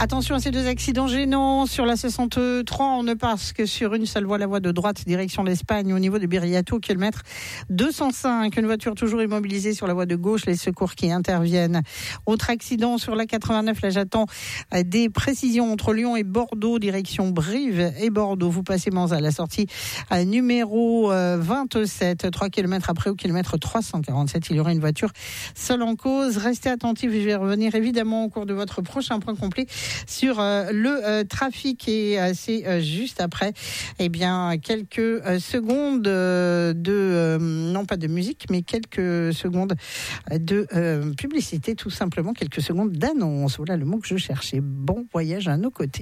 Attention à ces deux accidents gênants sur la 63. On ne passe que sur une seule voie, la voie de droite, direction l'Espagne, au niveau de Biriatou, kilomètre 205. Une voiture toujours immobilisée sur la voie de gauche, les secours qui interviennent. Autre accident sur la 89, là j'attends des précisions entre Lyon et Bordeaux, direction Brive et Bordeaux. Vous passez Manzat, la sortie numéro 27, 3 km après au kilomètre 347. Il y aura une voiture seule en cause. Restez attentifs, je vais revenir évidemment au cours de votre prochain point complet sur le trafic et c'est juste après quelques secondes non pas de musique mais quelques secondes de publicité, tout simplement quelques secondes d'annonce. Voilà le mot que je cherchais. Bon voyage à nos côtés.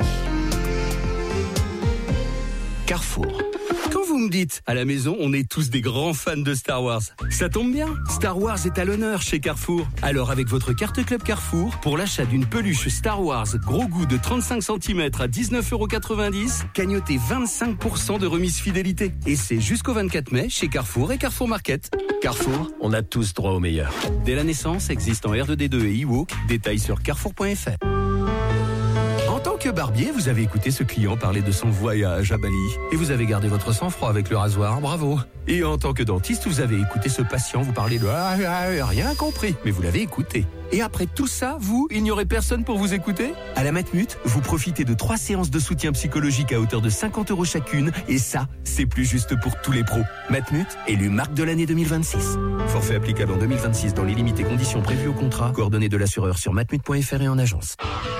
Carrefour. Quand vous me dites, à la maison, on est tous des grands fans de Star Wars, ça tombe bien. Star Wars est à l'honneur chez Carrefour. Alors avec votre carte Club Carrefour, pour l'achat d'une peluche Star Wars gros goût de 35 cm à 19,90€, cagnotez 25% de remise fidélité. Et c'est jusqu'au 24 mai chez Carrefour et Carrefour Market. Carrefour, on a tous droit au meilleur. Dès la naissance, existe en R2D2 et eWalk. Détails sur carrefour.fr. En tant que barbier, vous avez écouté ce client parler de son voyage à Bali. Et vous avez gardé votre sang-froid avec le rasoir, bravo. Et en tant que dentiste, vous avez écouté ce patient vous parler de rien compris, mais vous l'avez écouté. Et après tout ça, il n'y aurait personne pour vous écouter ? À la Matmut, vous profitez de 3 séances de soutien psychologique à hauteur de 50€ chacune. Et ça, c'est plus juste pour tous les pros. Matmut, élu marque de l'année 2026. Forfait applicable en 2026 dans les limites et conditions prévues au contrat. Coordonnées de l'assureur sur matmut.fr et en agence.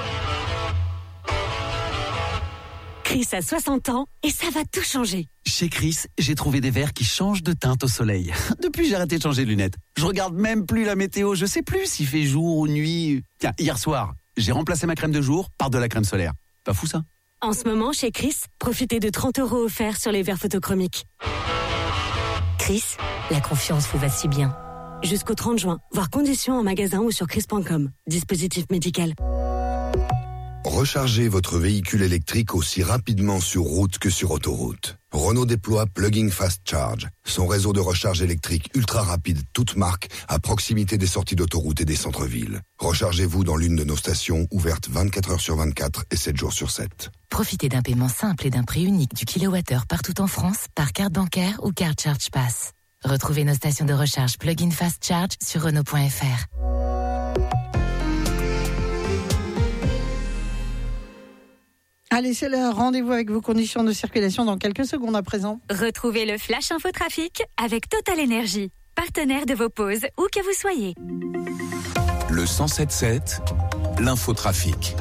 Chris a 60 ans et ça va tout changer. Chez Chris, j'ai trouvé des verres qui changent de teinte au soleil. Depuis, j'ai arrêté de changer de lunettes. Je regarde même plus la météo. Je sais plus s'il fait jour ou nuit. Tiens, hier soir, j'ai remplacé ma crème de jour par de la crème solaire. Pas fou ça ? En ce moment, chez Chris, profitez de 30€ offerts sur les verres photochromiques. Chris, la confiance vous va si bien. Jusqu'au 30 juin, voir conditions en magasin ou sur chris.com. Dispositif médical. Rechargez votre véhicule électrique aussi rapidement sur route que sur autoroute. Renault déploie Plug-in Fast Charge, son réseau de recharge électrique ultra rapide toute marque à proximité des sorties d'autoroute et des centres-villes. Rechargez-vous dans l'une de nos stations ouvertes 24 heures sur 24 et 7 jours sur 7. Profitez d'un paiement simple et d'un prix unique du kilowattheure partout en France par carte bancaire ou carte Charge Pass. Retrouvez nos stations de recharge Plug-in Fast Charge sur Renault.fr. Allez, c'est l'heure. Rendez-vous avec vos conditions de circulation dans quelques secondes à présent. Retrouvez le Flash Infotrafic avec Total Energy, partenaire de vos pauses, où que vous soyez. Le 107.7, l'infotrafic.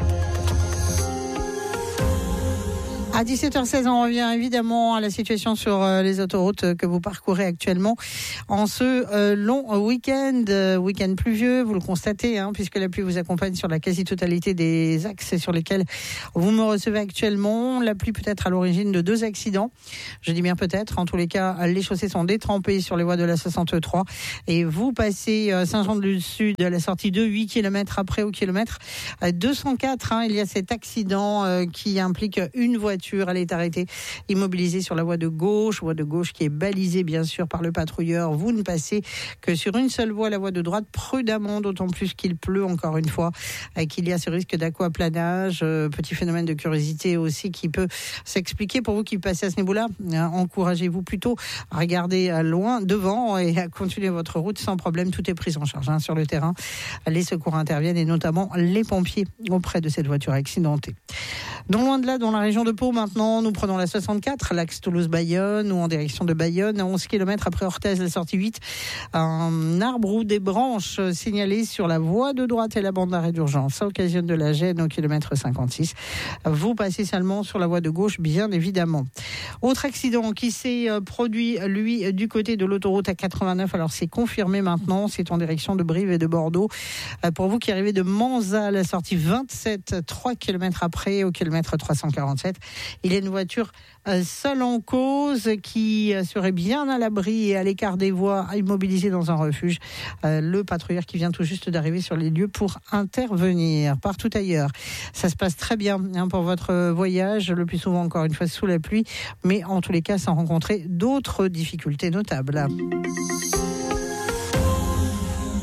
À 17h16, on revient évidemment à la situation sur les autoroutes que vous parcourez actuellement en ce long week-end pluvieux, vous le constatez, puisque la pluie vous accompagne sur la quasi-totalité des axes sur lesquels vous me recevez actuellement. La pluie peut être à l'origine de 2 accidents. Je dis bien peut-être. En tous les cas, les chaussées sont détrempées sur les voies de la 63 et vous passez Saint-Jean-de-Luz-Sud à la sortie de 8 km après au kilomètre 204. Il y a cet accident qui implique une voiture. Elle est arrêtée, immobilisée sur la voie de gauche qui est balisée bien sûr par le patrouilleur. Vous ne passez que sur une seule voie, la voie de droite, prudemment, d'autant plus qu'il pleut encore une fois, qu'il y a ce risque d'aquaplanage, petit phénomène de curiosité aussi qui peut s'expliquer pour vous qui passez à ce niveau-là. Encouragez-vous plutôt à regarder loin devant et à continuer votre route sans problème. Tout est pris en charge sur le terrain. Les secours interviennent et notamment les pompiers auprès de cette voiture accidentée. Non loin de là, dans la région de Pau, maintenant, nous prenons la 64, l'axe Toulouse-Bayonne ou en direction de Bayonne, à 11 km après Orthez, la sortie 8. Un arbre ou des branches signalées sur la voie de droite et la bande d'arrêt d'urgence. Ça occasionne de la gêne au kilomètre 56. Vous passez seulement sur la voie de gauche, bien évidemment. Autre accident qui s'est produit, lui, du côté de l'autoroute A89. Alors, c'est confirmé maintenant. C'est en direction de Brive et de Bordeaux. Pour vous qui arrivez de Manzat, la sortie 27, 3 km après, au kilomètre 347. Il y a une voiture seule en cause qui serait bien à l'abri et à l'écart des voies, immobilisée dans un refuge. Le patrouilleur qui vient tout juste d'arriver sur les lieux pour intervenir. Partout ailleurs, ça se passe très bien pour votre voyage, le plus souvent encore une fois sous la pluie, mais en tous les cas sans rencontrer d'autres difficultés notables. Pont de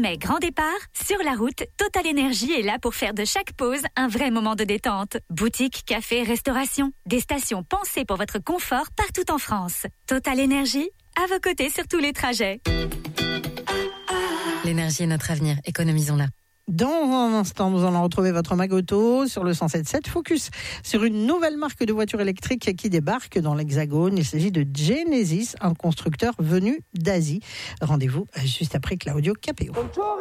mai, grand départ. Sur la route, Total Énergie est là pour faire de chaque pause un vrai moment de détente. Boutique, café, restauration. Des stations pensées pour votre confort partout en France. Total Énergie, à vos côtés sur tous les trajets. L'énergie est notre avenir, économisons-la. Dans un instant, nous allons retrouver votre Magoto sur le 107.7. Focus sur une nouvelle marque de voitures électriques qui débarque dans l'Hexagone. Il s'agit de Genesis, un constructeur venu d'Asie. Rendez-vous juste après Claudio Capéo.